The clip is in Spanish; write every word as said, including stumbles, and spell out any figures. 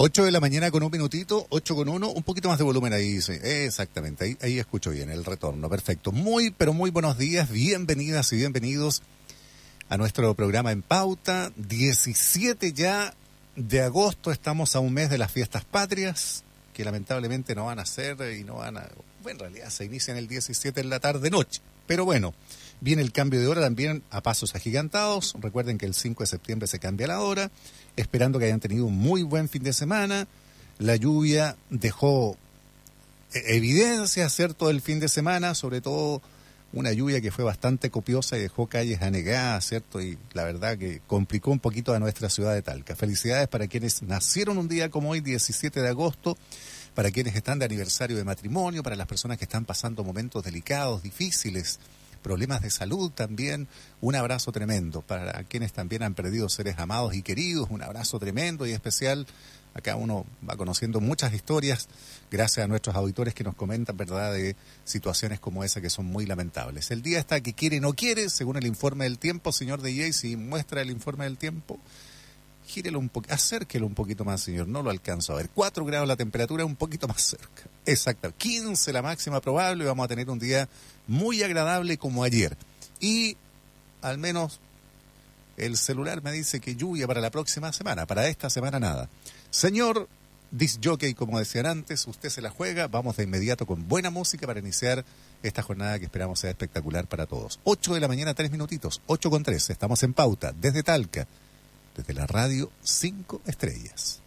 ocho de la mañana con un minutito, ocho con uno, un poquito más de volumen ahí, sí, exactamente, ahí, ahí escucho bien el retorno, perfecto. Muy, pero muy buenos días, bienvenidas y bienvenidos a nuestro programa En Pauta, diecisiete ya de agosto, estamos a un mes de las fiestas patrias, que lamentablemente no van a ser y no van a, bueno, en realidad se inician el diecisiete en la tarde-noche, pero bueno. Viene el cambio de hora también a pasos agigantados. Recuerden que el cinco de septiembre se cambia la hora. Esperando que hayan tenido un muy buen fin de semana. La lluvia dejó evidencia, ¿cierto?, el fin de semana. Sobre todo una lluvia que fue bastante copiosa y dejó calles anegadas, ¿cierto? Y la verdad que complicó un poquito a nuestra ciudad de Talca. Felicidades para quienes nacieron un día como hoy, diecisiete de agosto. Para quienes están de aniversario de matrimonio. Para las personas que están pasando momentos delicados, difíciles. Problemas de salud también, un abrazo tremendo. Para quienes también han perdido seres amados y queridos, un abrazo tremendo y especial. Acá uno va conociendo muchas historias, gracias a nuestros auditores que nos comentan, ¿verdad?, de situaciones como esa que son muy lamentables. El día está que quiere y no quiere, según el informe del tiempo, señor D J, si muestra el informe del tiempo, gírelo un poquito, acérquelo un poquito más, señor, no lo alcanzo a ver. cuatro grados la temperatura, un poquito más cerca. Exacto, quince la máxima probable, vamos a tener un día muy agradable como ayer. Y al menos el celular me dice que lluvia para la próxima semana, para esta semana nada. Señor disc jockey, como decían antes, usted se la juega, vamos de inmediato con buena música para iniciar esta jornada que esperamos sea espectacular para todos. ocho de la mañana, tres minutitos, ocho con tres, estamos en pauta, desde Talca, desde la radio cinco estrellas.